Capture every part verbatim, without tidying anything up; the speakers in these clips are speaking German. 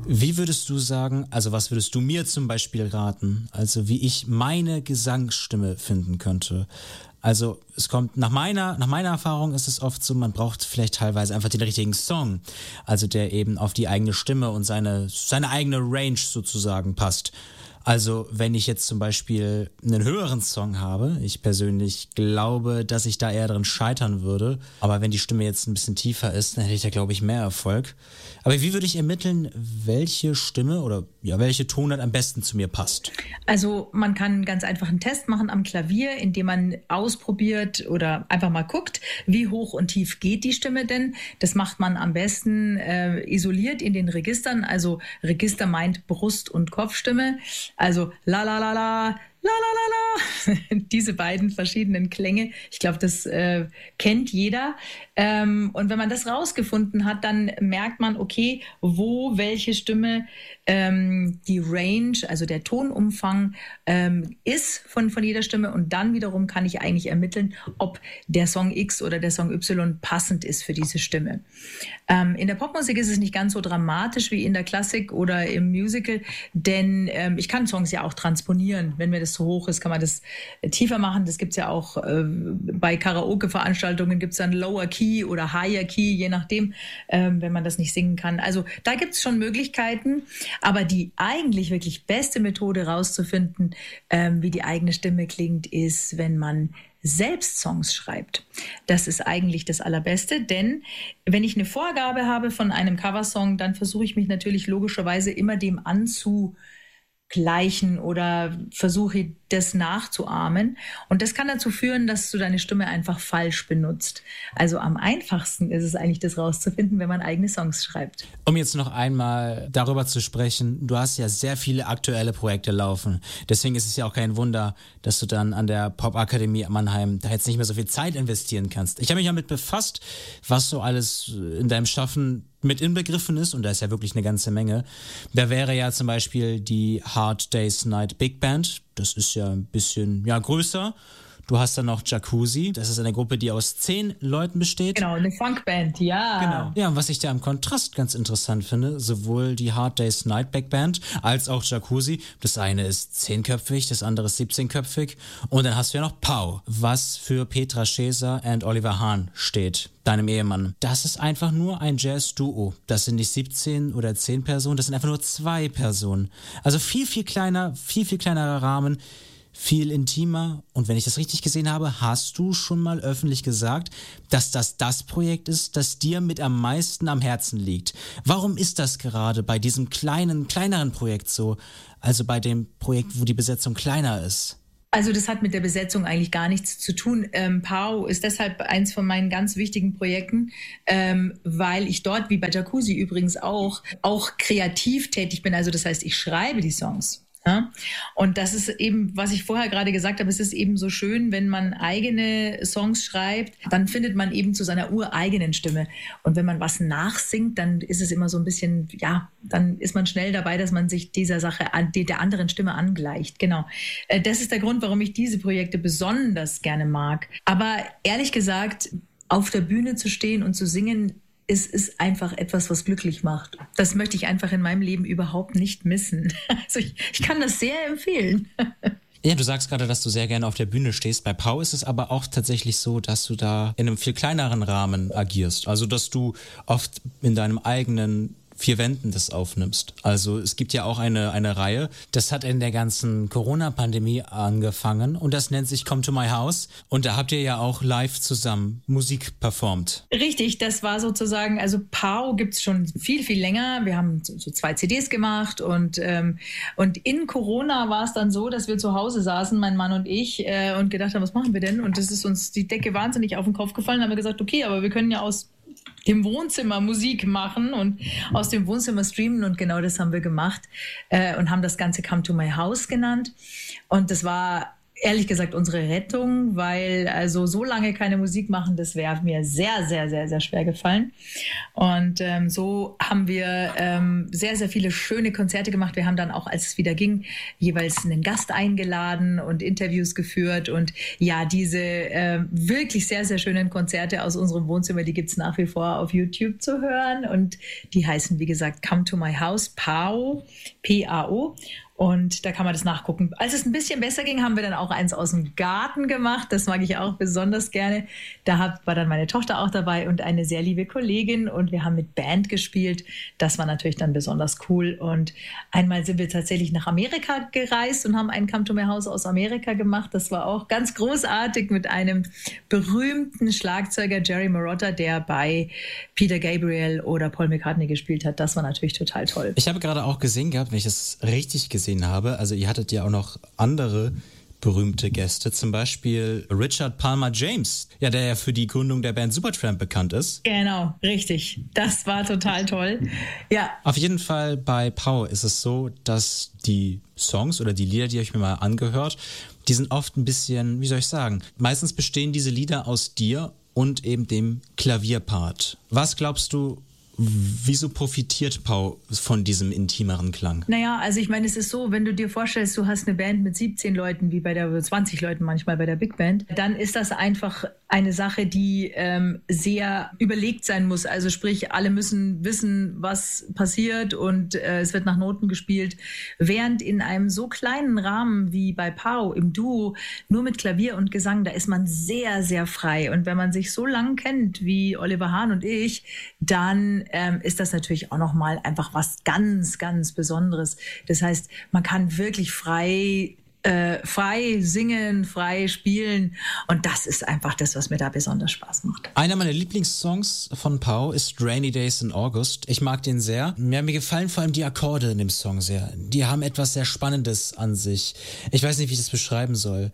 Wie würdest du sagen, also was würdest du mir zum Beispiel raten, also wie ich meine Gesangsstimme finden könnte? Also es kommt, nach meiner, nach meiner Erfahrung ist es oft so, man braucht vielleicht teilweise einfach den richtigen Song, also der eben auf die eigene Stimme und seine, seine eigene Range sozusagen passt. Also wenn ich jetzt zum Beispiel einen höheren Song habe, ich persönlich glaube, dass ich da eher drin scheitern würde, aber wenn die Stimme jetzt ein bisschen tiefer ist, dann hätte ich da, glaube ich, mehr Erfolg. Aber wie würde ich ermitteln, welche Stimme oder ja, welche Tonart am besten zu mir passt? Also man kann ganz einfach einen Test machen am Klavier, indem man ausprobiert oder einfach mal guckt, wie hoch und tief geht die Stimme denn. Das macht man am besten äh, isoliert in den Registern. Also Register meint Brust- und Kopfstimme. Also la la la la, la la la la, diese beiden verschiedenen Klänge. Ich glaube, das äh, kennt jeder. Ähm, und wenn man das rausgefunden hat, dann merkt man, okay, wo welche Stimme ähm, die Range, also der Tonumfang ähm, ist von, von jeder Stimme. Und dann wiederum kann ich eigentlich ermitteln, ob der Song X oder der Song Y passend ist für diese Stimme. Ähm, in der Popmusik ist es nicht ganz so dramatisch wie in der Klassik oder im Musical, denn ähm, ich kann Songs ja auch transponieren. Wenn mir das zu hoch ist, kann man das äh, tiefer machen. Das gibt es ja auch äh, bei Karaoke-Veranstaltungen, gibt es dann Lower Key oder Higher Key, je nachdem, ähm, wenn man das nicht singen kann. Also da gibt es schon Möglichkeiten, aber die eigentlich wirklich beste Methode rauszufinden, ähm, wie die eigene Stimme klingt, ist, wenn man selbst Songs schreibt. Das ist eigentlich das Allerbeste, denn wenn ich eine Vorgabe habe von einem Coversong, dann versuche ich mich natürlich logischerweise immer dem anzugleichen oder versuche das nachzuahmen. Und das kann dazu führen, dass du deine Stimme einfach falsch benutzt. Also am einfachsten ist es eigentlich, das rauszufinden, wenn man eigene Songs schreibt. Um jetzt noch einmal darüber zu sprechen, du hast ja sehr viele aktuelle Projekte laufen. Deswegen ist es ja auch kein Wunder, dass du dann an der Popakademie Mannheim da jetzt nicht mehr so viel Zeit investieren kannst. Ich habe mich damit befasst, was so alles in deinem Schaffen mit inbegriffen ist, und da ist ja wirklich eine ganze Menge. Da wäre ja zum Beispiel die Hard Day's Night Big Band. Das ist ja ein bisschen ja größer. Du hast dann noch Jacuzzi. Das ist eine Gruppe, die aus zehn Leuten besteht. Genau, eine Funkband, ja. Genau. Ja, und was ich da im Kontrast ganz interessant finde, sowohl die Hard Day's Night Big Band als auch Jacuzzi. Das eine ist zehnköpfig, das andere ist siebzehnköpfig. Und dann hast du ja noch Pau, was für Petra Scheser und Oliver Hahn steht, deinem Ehemann. Das ist einfach nur ein Jazz-Duo. Das sind nicht siebzehn oder zehn Personen, das sind einfach nur zwei Personen. Also viel, viel kleiner, viel, viel kleinerer Rahmen, viel intimer. Und wenn ich das richtig gesehen habe, hast du schon mal öffentlich gesagt, dass das das Projekt ist, das dir mit am meisten am Herzen liegt. Warum ist das gerade bei diesem kleinen, kleineren Projekt so? Also bei dem Projekt, wo die Besetzung kleiner ist? Also das hat mit der Besetzung eigentlich gar nichts zu tun. Ähm, Pau ist deshalb eins von meinen ganz wichtigen Projekten, ähm, weil ich dort, wie bei Jacuzzi übrigens auch, auch kreativ tätig bin. Also das heißt, ich schreibe die Songs. Ja? Und das ist eben, was ich vorher gerade gesagt habe, es ist eben so schön, wenn man eigene Songs schreibt, dann findet man eben zu seiner ureigenen Stimme. Und wenn man was nachsingt, dann ist es immer so ein bisschen, ja, dann ist man schnell dabei, dass man sich dieser Sache, an, der anderen Stimme angleicht. Genau. Das ist der Grund, warum ich diese Projekte besonders gerne mag. Aber ehrlich gesagt, auf der Bühne zu stehen und zu singen, es ist einfach etwas, was glücklich macht. Das möchte ich einfach in meinem Leben überhaupt nicht missen. Also ich, ich kann das sehr empfehlen. Ja, du sagst gerade, dass du sehr gerne auf der Bühne stehst. Bei Pau ist es aber auch tatsächlich so, dass du da in einem viel kleineren Rahmen agierst. Also, dass du oft in deinem eigenen vier Wänden das aufnimmst. Also es gibt ja auch eine, eine Reihe, das hat in der ganzen Corona-Pandemie angefangen und das nennt sich Come to My House und da habt ihr ja auch live zusammen Musik performt. Richtig, das war sozusagen, also Pau gibt's schon viel, viel länger. Wir haben so, so zwei C Ds gemacht und, ähm, und in Corona war es dann so, dass wir zu Hause saßen, mein Mann und ich, äh, und gedacht haben, was machen wir denn? Und das ist uns die Decke wahnsinnig auf den Kopf gefallen. Da haben wir gesagt, okay, aber wir können ja aus dem Wohnzimmer Musik machen und aus dem Wohnzimmer streamen und genau das haben wir gemacht äh, und haben das Ganze Come to My House genannt und das war ehrlich gesagt unsere Rettung, weil also so lange keine Musik machen, das wäre mir sehr, sehr, sehr, sehr schwer gefallen. Und ähm, so haben wir ähm, sehr, sehr viele schöne Konzerte gemacht. Wir haben dann auch, als es wieder ging, jeweils einen Gast eingeladen und Interviews geführt. Und ja, diese äh, wirklich sehr, sehr schönen Konzerte aus unserem Wohnzimmer, die gibt es nach wie vor auf YouTube zu hören. Und die heißen, wie gesagt, Come to My House, P A O, P A O. Und da kann man das nachgucken. Als es ein bisschen besser ging, haben wir dann auch eins aus dem Garten gemacht. Das mag ich auch besonders gerne. Da war dann meine Tochter auch dabei und eine sehr liebe Kollegin. Und wir haben mit Band gespielt. Das war natürlich dann besonders cool. Und einmal sind wir tatsächlich nach Amerika gereist und haben ein Come to My House aus Amerika gemacht. Das war auch ganz großartig mit einem berühmten Schlagzeuger, Jerry Marotta, der bei Peter Gabriel oder Paul McCartney gespielt hat. Das war natürlich total toll. Ich habe gerade auch gesehen gehabt, wenn ich das richtig gesehen habe, also ihr hattet ja auch noch andere berühmte Gäste, zum Beispiel Richard Palmer James, ja, der ja für die Gründung der Band Supertramp bekannt ist. Genau, richtig. Das war total toll. Ja. Auf jeden Fall bei Pau ist es so, dass die Songs oder die Lieder, die habe ich mir mal angehört, die sind oft ein bisschen, wie soll ich sagen, meistens bestehen diese Lieder aus dir und eben dem Klavierpart. Was glaubst du, wieso profitiert Pau von diesem intimeren Klang? Naja, also ich meine, es ist so, wenn du dir vorstellst, du hast eine Band mit siebzehn Leuten, wie bei der zwanzig Leuten manchmal bei der Big Band, dann ist das einfach eine Sache, die ähm, sehr überlegt sein muss. Also sprich, alle müssen wissen, was passiert und äh, es wird nach Noten gespielt. Während in einem so kleinen Rahmen wie bei Pau im Duo, nur mit Klavier und Gesang, da ist man sehr, sehr frei. Und wenn man sich so lang kennt wie Oliver Hahn und ich, dann ähm, ist das natürlich auch nochmal einfach was ganz, ganz Besonderes. Das heißt, man kann wirklich frei Äh, frei singen, frei spielen und das ist einfach das, was mir da besonders Spaß macht. Einer meiner Lieblingssongs von Pau ist Rainy Days in August. Ich mag den sehr. Mir, mir gefallen vor allem die Akkorde in dem Song sehr. Die haben etwas sehr Spannendes an sich. Ich weiß nicht, wie ich das beschreiben soll.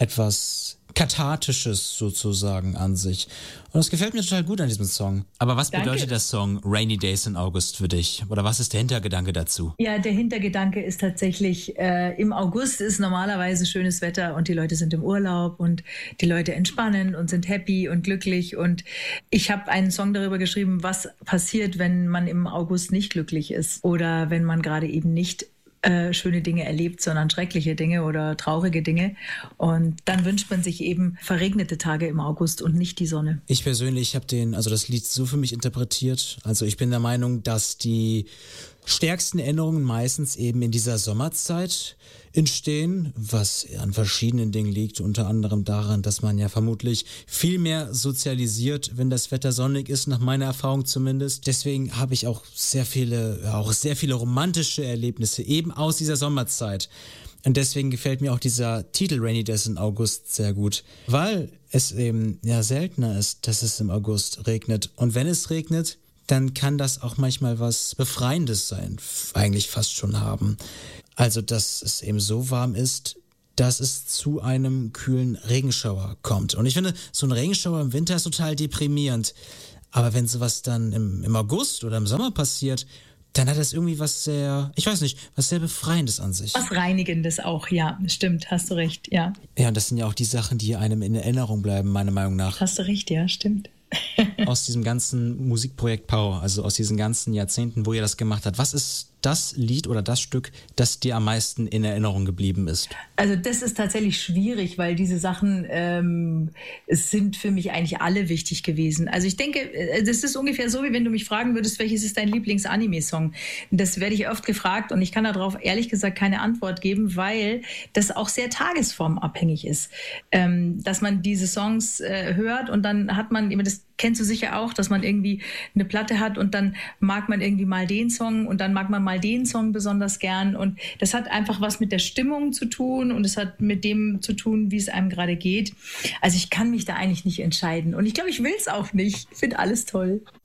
Etwas Kathartisches sozusagen an sich. Und das gefällt mir total gut an diesem Song. Aber was Danke. bedeutet der Song Rainy Days in August für dich? Oder was ist der Hintergedanke dazu? Ja, der Hintergedanke ist tatsächlich, äh, im August ist normalerweise schönes Wetter und die Leute sind im Urlaub und die Leute entspannen und sind happy und glücklich. Und ich habe einen Song darüber geschrieben, was passiert, wenn man im August nicht glücklich ist oder wenn man gerade eben nicht Äh, schöne Dinge erlebt, sondern schreckliche Dinge oder traurige Dinge. Und dann wünscht man sich eben verregnete Tage im August und nicht die Sonne. Ich persönlich habe den, also das Lied so für mich interpretiert. Also ich bin der Meinung, dass die stärksten Erinnerungen meistens eben in dieser Sommerzeit entstehen, was an verschiedenen Dingen liegt, unter anderem daran, dass man ja vermutlich viel mehr sozialisiert, wenn das Wetter sonnig ist, nach meiner Erfahrung zumindest. Deswegen habe ich auch sehr viele, auch sehr viele romantische Erlebnisse eben aus dieser Sommerzeit. Und deswegen gefällt mir auch dieser Titel Rainy Days in August sehr gut, weil es eben ja seltener ist, dass es im August regnet. Und wenn es regnet, dann kann das auch manchmal was Befreiendes sein, eigentlich fast schon haben. Also, dass es eben so warm ist, dass es zu einem kühlen Regenschauer kommt. Und ich finde, so ein Regenschauer im Winter ist total deprimierend. Aber wenn sowas dann im, im August oder im Sommer passiert, dann hat das irgendwie was sehr, ich weiß nicht, was sehr Befreiendes an sich. Was Reinigendes auch, ja, stimmt, hast du recht, ja. Ja, und das sind ja auch die Sachen, die einem in Erinnerung bleiben, meiner Meinung nach. Hast du recht, ja, stimmt. Aus diesem ganzen Musikprojekt Pau, also aus diesen ganzen Jahrzehnten, wo ihr das gemacht habt, was ist das Lied oder das Stück, das dir am meisten in Erinnerung geblieben ist? Also das ist tatsächlich schwierig, weil diese Sachen ähm, sind für mich eigentlich alle wichtig gewesen. Also ich denke, das ist ungefähr so, wie wenn du mich fragen würdest, welches ist dein Lieblings-Anime-Song? Das werde ich oft gefragt und ich kann darauf ehrlich gesagt keine Antwort geben, weil das auch sehr tagesformabhängig ist. Ähm, dass man diese Songs äh, hört und dann hat man immer das, kennst du sicher auch, dass man irgendwie eine Platte hat und dann mag man irgendwie mal den Song und dann mag man mal den Song besonders gern und das hat einfach was mit der Stimmung zu tun und es hat mit dem zu tun, wie es einem gerade geht. Also ich kann mich da eigentlich nicht entscheiden und ich glaube, ich will es auch nicht. Ich finde alles toll.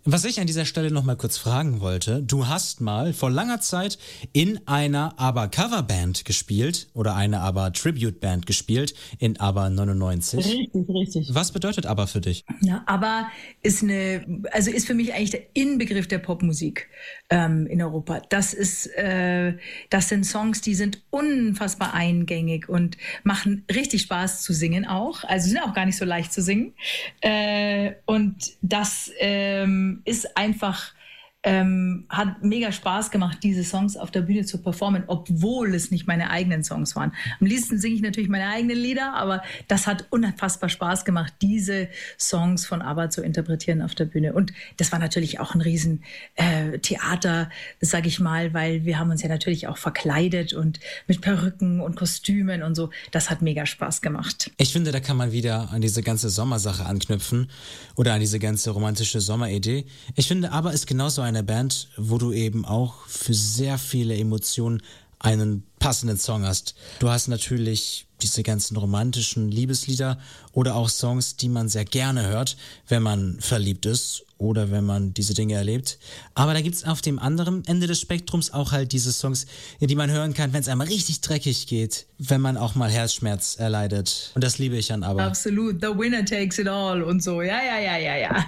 Was ich an dieser Stelle noch mal kurz fragen wollte, du hast mal vor langer Zeit in einer ABBA-Coverband gespielt oder eine ABBA-Tribute-Band gespielt in ABBA neunundneunzig. Richtig, richtig. Was bedeutet ABBA für dich? Ja, ABBA ist eine, also ist für mich eigentlich der Inbegriff der Popmusik ähm, in Europa. Das ist, äh, das sind Songs, die sind unfassbar eingängig und machen richtig Spaß zu singen auch. Also sind auch gar nicht so leicht zu singen. Äh, und das ähm, ist einfach, ähm, hat mega Spaß gemacht, diese Songs auf der Bühne zu performen, obwohl es nicht meine eigenen Songs waren. Am liebsten singe ich natürlich meine eigenen Lieder, aber das hat unfassbar Spaß gemacht, diese Songs von ABBA zu interpretieren auf der Bühne. Und das war natürlich auch ein riesen äh, Theater, sage ich mal, weil wir haben uns ja natürlich auch verkleidet und mit Perücken und Kostümen und so. Das hat mega Spaß gemacht. Ich finde, da kann man wieder an diese ganze Sommersache anknüpfen oder an diese ganze romantische Sommeridee. Ich finde, ABBA ist genauso ein eine Band, wo du eben auch für sehr viele Emotionen einen passenden Song hast. Du hast natürlich diese ganzen romantischen Liebeslieder oder auch Songs, die man sehr gerne hört, wenn man verliebt ist oder wenn man diese Dinge erlebt. Aber da gibt es auf dem anderen Ende des Spektrums auch halt diese Songs, die man hören kann, wenn es einmal richtig dreckig geht, wenn man auch mal Herzschmerz erleidet. Und das liebe ich an ABBA. Absolut, the winner takes it all und so. Ja, ja, ja, ja, ja.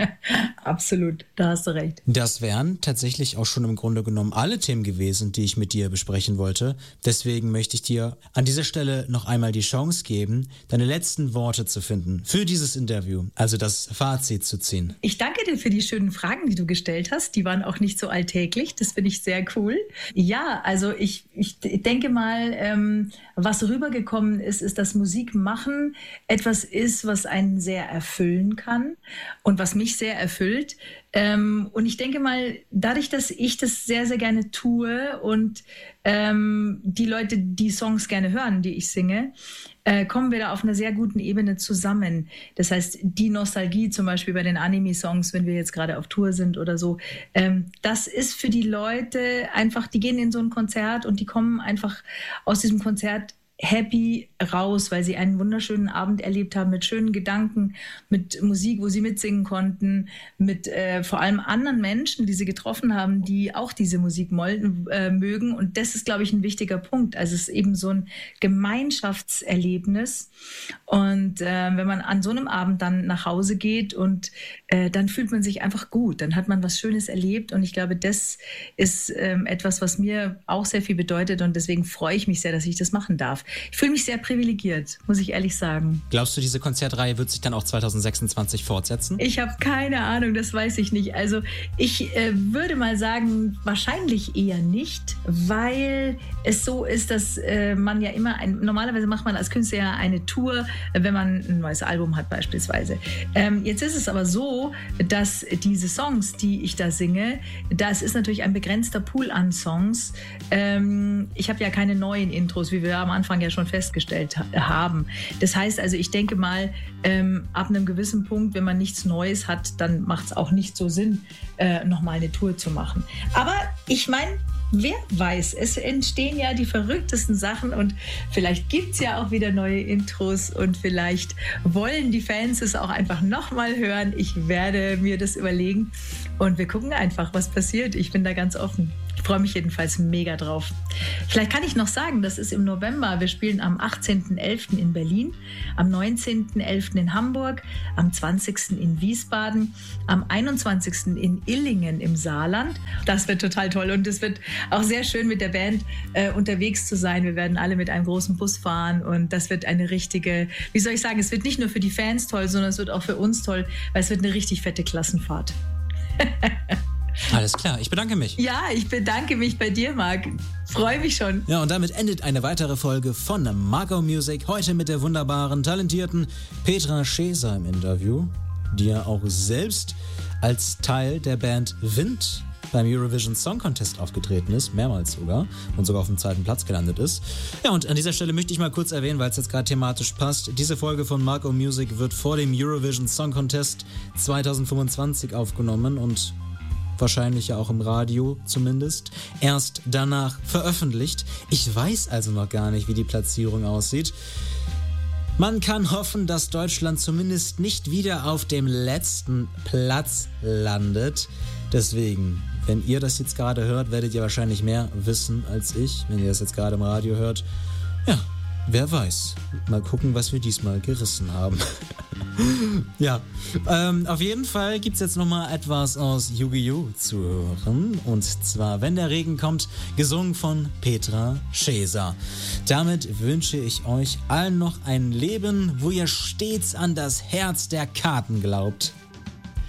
Absolut, da hast du recht. Das wären tatsächlich auch schon im Grunde genommen alle Themen gewesen, die ich mit dir besprechen wollte. Deswegen möchte ich dir an dieser Stelle noch einmal die Chance geben, deine letzten Worte zu finden für dieses Interview, also das Fazit zu ziehen. Ich danke dir für die schönen Fragen, die du gestellt hast. Die waren auch nicht so alltäglich. Das finde ich sehr cool. Ja, also ich, ich denke mal, ähm, was rübergekommen ist, ist, dass Musik machen etwas ist, was einen sehr erfüllen kann und was mich sehr erfüllt. Ähm, und ich denke mal, dadurch, dass ich das sehr, sehr gerne tue und ähm, die Leute die Songs gerne hören, die ich singe, äh, kommen wir da auf einer sehr guten Ebene zusammen. Das heißt, die Nostalgie zum Beispiel bei den Anime-Songs, wenn wir jetzt gerade auf Tour sind oder so, ähm, das ist für die Leute einfach, die gehen in so ein Konzert und die kommen einfach aus diesem Konzert happy raus, weil sie einen wunderschönen Abend erlebt haben mit schönen Gedanken, mit Musik, wo sie mitsingen konnten, mit äh, vor allem anderen Menschen, die sie getroffen haben, die auch diese Musik mollen, äh, mögen. Und das ist, glaube ich, ein wichtiger Punkt. Also es ist eben so ein Gemeinschaftserlebnis. Und äh, wenn man an so einem Abend dann nach Hause geht und äh, dann fühlt man sich einfach gut, dann hat man was Schönes erlebt. Und ich glaube, das ist äh, etwas, was mir auch sehr viel bedeutet. Und deswegen freue ich mich sehr, dass ich das machen darf. Ich fühle mich sehr privilegiert, muss ich ehrlich sagen. Glaubst du, diese Konzertreihe wird sich dann auch zwanzig sechsundzwanzig fortsetzen? Ich habe keine Ahnung, das weiß ich nicht. Also ich äh, würde mal sagen, wahrscheinlich eher nicht, weil es so ist, dass äh, man ja immer, ein, normalerweise macht man als Künstler ja eine Tour, wenn man ein neues Album hat beispielsweise. Ähm, jetzt ist es aber so, dass diese Songs, die ich da singe, das ist natürlich ein begrenzter Pool an Songs. Ähm, ich habe ja keine neuen Intros, wie wir am Anfang ja schon festgestellt ha- haben. Das heißt also, ich denke mal, ähm, ab einem gewissen Punkt, wenn man nichts Neues hat, dann macht es auch nicht so Sinn, äh, nochmal eine Tour zu machen. Aber ich meine, wer weiß, es entstehen ja die verrücktesten Sachen und vielleicht gibt es ja auch wieder neue Intros und vielleicht wollen die Fans es auch einfach nochmal hören. Ich werde mir das überlegen und wir gucken einfach, was passiert. Ich bin da ganz offen. Ich freue mich jedenfalls mega drauf. Vielleicht kann ich noch sagen, das ist im November. Wir spielen am achtzehnten elften in Berlin, am neunzehnten elften in Hamburg, am zwanzigsten in Wiesbaden, am einundzwanzigsten in Illingen im Saarland. Das wird total toll und es wird auch sehr schön mit der Band äh, unterwegs zu sein. Wir werden alle mit einem großen Bus fahren und das wird eine richtige, wie soll ich sagen, es wird nicht nur für die Fans toll, sondern es wird auch für uns toll, weil es wird eine richtig fette Klassenfahrt. Alles klar, ich bedanke mich. Ja, ich bedanke mich bei dir, Marc. Freue mich schon. Ja, und damit endet eine weitere Folge von Marco Music. Heute mit der wunderbaren, talentierten Petra Scheser im Interview, die ja auch selbst als Teil der Band Wind beim Eurovision Song Contest aufgetreten ist, mehrmals sogar, und sogar auf dem zweiten Platz gelandet ist. Ja, und an dieser Stelle möchte ich mal kurz erwähnen, weil es jetzt gerade thematisch passt, diese Folge von Marco Music wird vor dem Eurovision Song Contest zwanzig fünfundzwanzig aufgenommen und wahrscheinlich ja auch im Radio zumindest, erst danach veröffentlicht. Ich weiß also noch gar nicht, wie die Platzierung aussieht. Man kann hoffen, dass Deutschland zumindest nicht wieder auf dem letzten Platz landet. Deswegen, wenn ihr das jetzt gerade hört, werdet ihr wahrscheinlich mehr wissen als ich, wenn ihr das jetzt gerade im Radio hört. Ja, wer weiß. Mal gucken, was wir diesmal gerissen haben. Ja, ähm, auf jeden Fall gibt's jetzt nochmal etwas aus Yu-Gi-Oh! Zu hören. Und zwar Wenn der Regen kommt, gesungen von Petra Scheser. Damit wünsche ich euch allen noch ein Leben, wo ihr stets an das Herz der Karten glaubt.